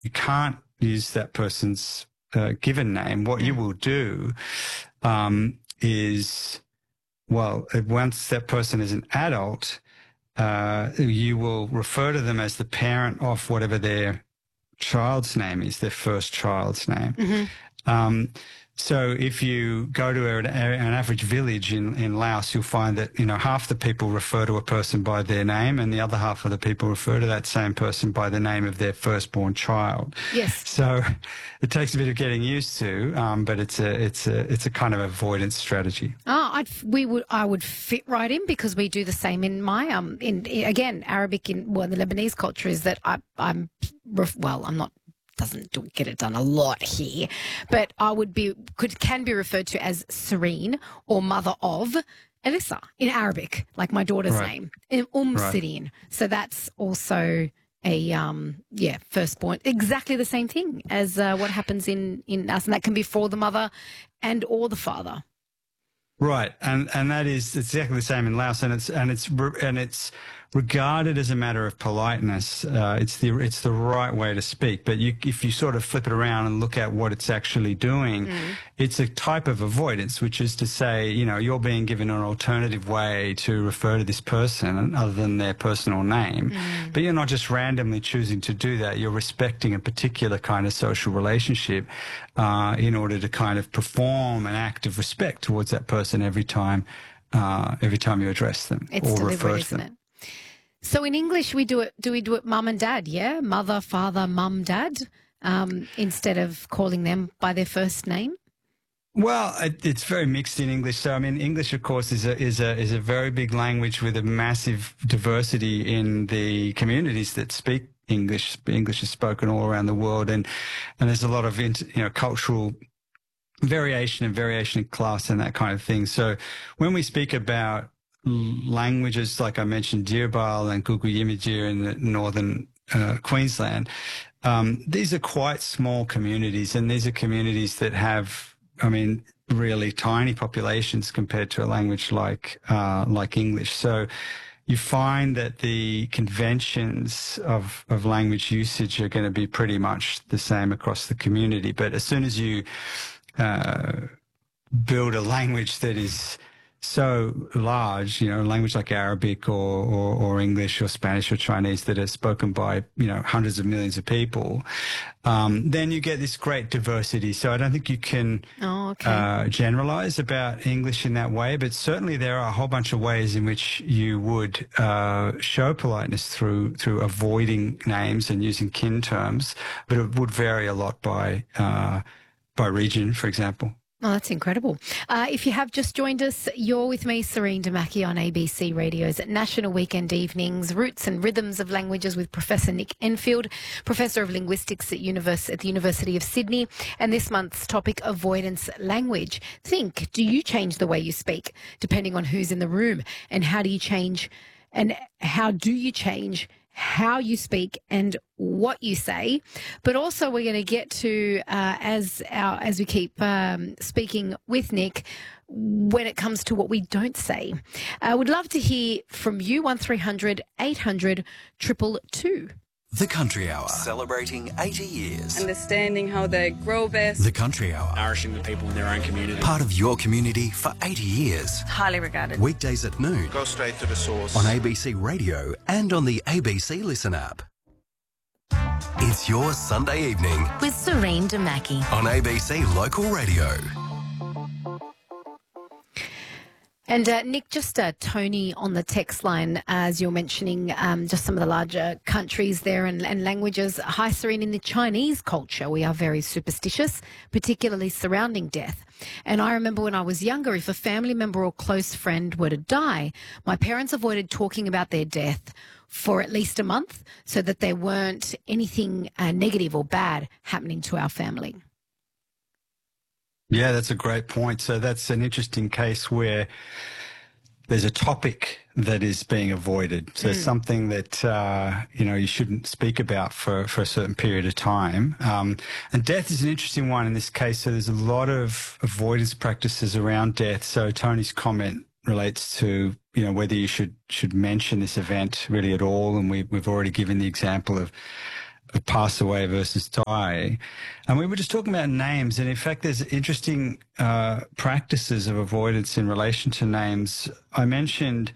you can't use that person's given name. What you will do is, well, once that person is an adult, you will refer to them as the parent of whatever their child's name is, their first child's name. Mm-hmm. So if you go to an average village in Laos, you'll find that, half the people refer to a person by their name and the other half of the people refer to that same person by the name of their firstborn child. Yes. So it takes a bit of getting used to, but it's a kind of avoidance strategy. I would fit right in because we do the same in my again, Arabic the Lebanese culture is that I'm not. Doesn't get it done a lot here, but I can be referred to as Serene or mother of Elissa in Arabic, like my daughter's name, Sirin. So that's also a firstborn, exactly the same thing as what happens in us, and that can be for the mother and or the father. Right, and it's exactly the same in Laos, and it's regarded as a matter of politeness. It's the right way to speak. But if you sort of flip it around and look at what it's actually doing, it's a type of avoidance, which is to say, you're being given an alternative way to refer to this person other than their personal name. But you're not just randomly choosing to do that. You're respecting a particular kind of social relationship in order to kind of perform an act of respect towards that person every time you address them or refer to them. So in English, do we do it mum and dad, yeah? Mother, father, mum, dad, instead of calling them by their first name? Well, it's very mixed in English. So, I mean, English, of course, is a very big language with a massive diversity in the communities that speak English. English is spoken all around the world, and there's a lot of cultural variation in class and that kind of thing. So when we speak about languages, like I mentioned, Dirbal and Gugu Yimithirr in the northern Queensland, these are quite small communities, and these are communities that have, really tiny populations compared to a language like English. So you find that the conventions of language usage are going to be pretty much the same across the community. But as soon as you build a language that is so large, a language like Arabic or English or Spanish or Chinese that are spoken by, hundreds of millions of people, then you get this great diversity. So I don't think you can generalize about English in that way, but certainly there are a whole bunch of ways in which you would show politeness through avoiding names and using kin terms, but it would vary a lot by region, for example. Oh, that's incredible. If you have just joined us, you're with me, Serene Damaki, on ABC Radio's National Weekend Evenings, Roots and Rhythms of Languages with Professor Nick Enfield, Professor of Linguistics at the University of Sydney, and this month's topic, avoidance language. Think, do you change the way you speak depending on who's in the room? And how do you change how you speak and what you say? But also we're going to get to, as we keep speaking with Nick, when it comes to what we don't say. I would love to hear from you, 1300 800 222. The Country Hour, celebrating 80 years. Understanding how they grow best. The Country Hour, nourishing the people in their own community. Part of your community for 80 years. Highly regarded. Weekdays at noon. Go straight to the source. On ABC Radio and on the ABC Listen app. It's your Sunday evening with Serene Damaki on ABC Local Radio. And Nick, just Tony on the text line, as you're mentioning just some of the larger countries there and languages. Hi, Serene, in the Chinese culture, we are very superstitious, particularly surrounding death. And I remember when I was younger, if a family member or close friend were to die, my parents avoided talking about their death for at least a month so that there weren't anything negative or bad happening to our family. Yeah, that's a great point. So that's an interesting case where there's a topic that is being avoided. So something that, you shouldn't speak about for a certain period of time. And death is an interesting one in this case. So there's a lot of avoidance practices around death. So Tony's comment relates to, whether you should mention this event really at all. And we've already given the example pass away versus die. And we were just talking about names. And in fact, there's interesting practices of avoidance in relation to names. I mentioned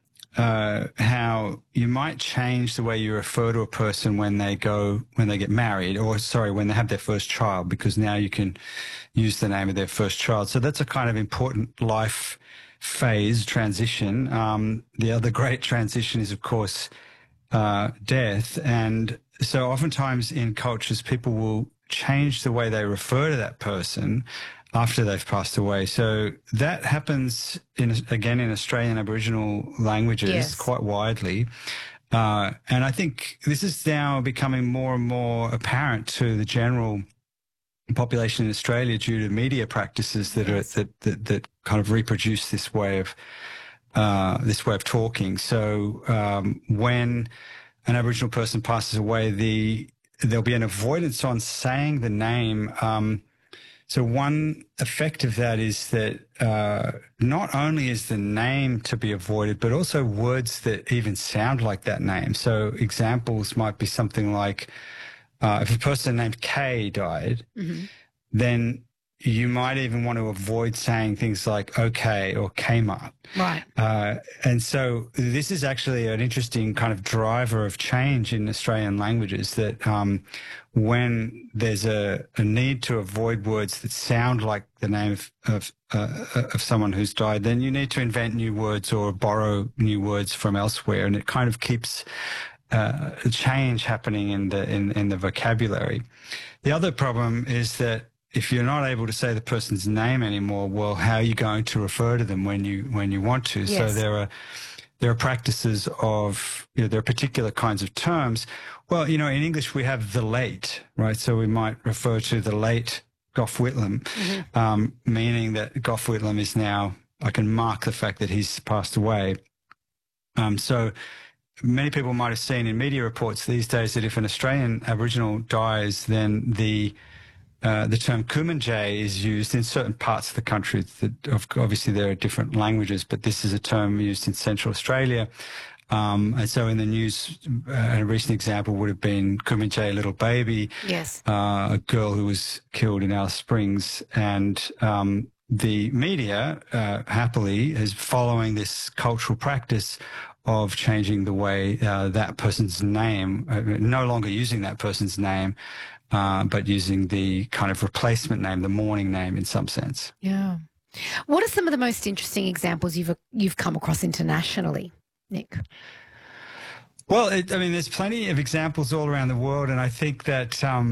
how you might change the way you refer to a person when they get married, or when they have their first child, because now you can use the name of their first child. So that's a kind of important life phase transition. The other great transition is, of course, death. And so oftentimes in cultures, people will change the way they refer to that person after they've passed away. So that happens again in Australian Aboriginal languages quite widely. And I think this is now becoming more and more apparent to the general population in Australia due to media practices that that kind of reproduce this way of talking. So when an Aboriginal person passes away, there'll be an avoidance on saying the name. So one effect of that is that not only is the name to be avoided, but also words that even sound like that name. So examples might be something like, if a person named Kay died, then you might even want to avoid saying things like okay or Kmart. Right. And so this is actually an interesting kind of driver of change in Australian languages, that when there's a need to avoid words that sound like the name of someone who's died, then you need to invent new words or borrow new words from elsewhere. And it kind of keeps a change happening in the vocabulary. The other problem is that if you're not able to say the person's name anymore, well, how are you going to refer to them when you want to? Yes. So there are practices of, there are particular kinds of terms. Well, in English we have the late, right? So we might refer to the late Gough Whitlam, meaning that Gough Whitlam is now, I can mark the fact that he's passed away. So many people might have seen in media reports these days that if an Australian Aboriginal dies, then the term Kumanjay is used in certain parts of the country. Obviously, there are different languages, but this is a term used in Central Australia. And so in the news, a recent example would have been Kumanjay Little Baby, Yes. A girl who was killed in Alice Springs. And the media, happily, is following this cultural practice of changing the way that person's name, no longer using that person's name, but using the kind of replacement name, the mourning name in some sense. Yeah. What are some of the most interesting examples you've come across internationally, Nick? Well, there's plenty of examples all around the world, and I think that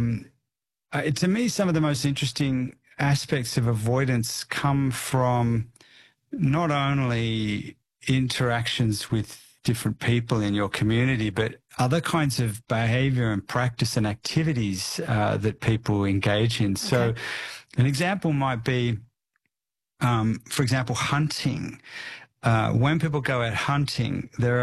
to me, some of the most interesting aspects of avoidance come from not only interactions with different people in your community, but other kinds of behavior and practice and activities that people engage in. So an example might be, for example, hunting. When people go out hunting, there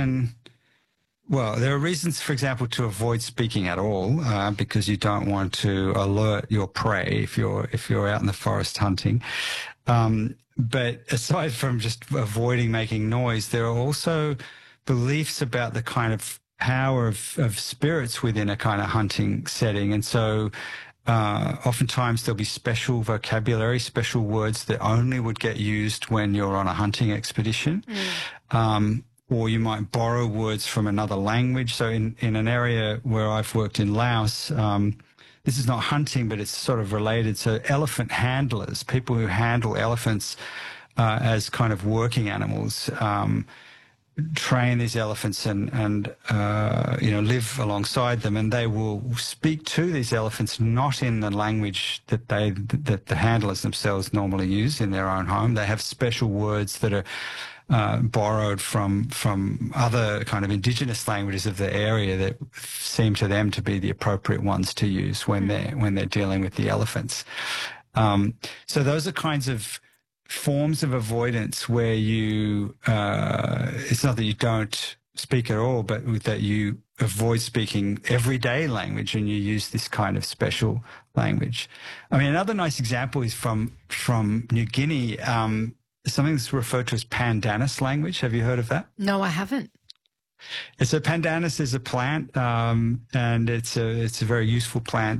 are reasons, for example, to avoid speaking at all, because you don't want to alert your prey if you're out in the forest hunting. But aside from just avoiding making noise, there are also beliefs about the kind of power of spirits within a kind of hunting setting. And so oftentimes there'll be special vocabulary, special words that only would get used when you're on a hunting expedition. Or you might borrow words from another language. So in an area where I've worked in Laos, this is not hunting, but it's sort of related. So elephant handlers, people who handle elephants as kind of working animals, train these elephants and live alongside them, and they will speak to these elephants not in the language that the handlers themselves normally use in their own home. They have special words that are borrowed from other kind of indigenous languages of the area that seem to them to be the appropriate ones to use when they're dealing with the elephants. So those are kinds of forms of avoidance where you it's not that you don't speak at all, but that you avoid speaking everyday language and you use this kind of special language. Another nice example is from New Guinea. Something that's referred to as Pandanus language. Have you heard of that? No, I haven't. So pandanus is a plant, and it's a very useful plant